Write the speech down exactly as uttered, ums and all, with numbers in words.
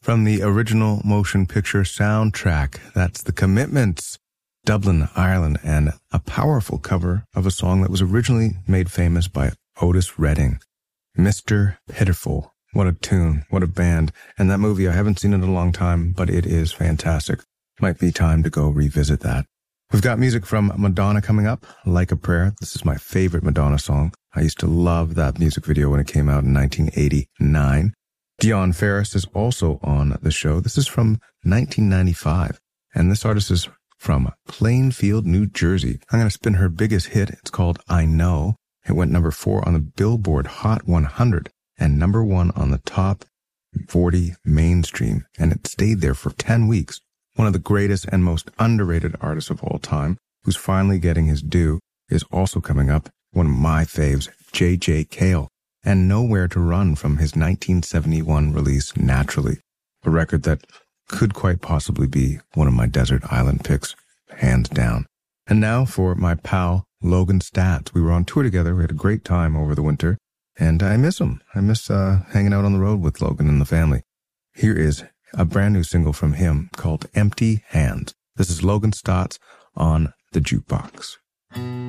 from the original motion picture soundtrack. That's The Commitments, Dublin, Ireland, and a powerful cover of a song that was originally made famous by Otis Redding, Mister Pitiful. What a tune, what a band. And that movie, I haven't seen it in a long time, but it is fantastic. Might be time to go revisit that. We've got music from Madonna coming up, Like a Prayer. This is my favorite Madonna song. I used to love that music video when it came out in nineteen eighty-nine. Dion Ferris is also on the show. This is from nineteen ninety-five, and this artist is from Plainfield, New Jersey. I'm going to spin her biggest hit. It's called I Know. It went number four on the Billboard Hot one hundred and number one on the top forty mainstream, and it stayed there for ten weeks. One of the greatest and most underrated artists of all time, who's finally getting his due, is also coming up. One of my faves, J J. Cale, and Nowhere to Run from his nineteen seventy-one release, Naturally, a record that could quite possibly be one of my desert island picks, hands down. And now for my pal, Logan Staats. We were on tour together. We had a great time over the winter, and I miss him. I miss uh, hanging out on the road with Logan and the family. Here is a brand new single from him called Empty Hands. This is Logan Staats on The Jukebox.